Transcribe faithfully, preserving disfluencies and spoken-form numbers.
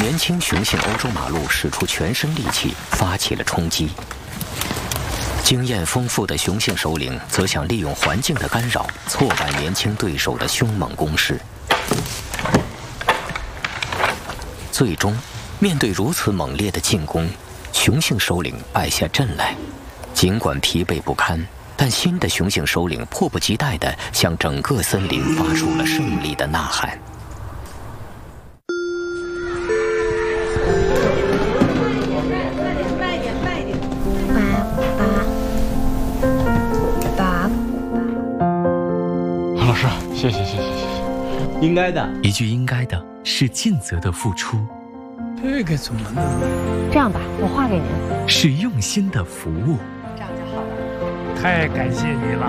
年轻雄性欧洲马鹿使出全身力气，发起了冲击。经验丰富的雄性首领则想利用环境的干扰，挫败年轻对手的凶猛攻势。最终，面对如此猛烈的进攻，雄性首领败下阵来。尽管疲惫不堪，但新的雄性首领迫不及待地向整个森林发出了胜利的呐喊。 慢点，慢点，爸爸，爸爸。 老师，谢谢，谢谢，谢谢。 应该的， 一句应该的是尽责的付出， 这个怎么弄？ 这样吧，我画给您。 是用心的服务。 太感谢你了。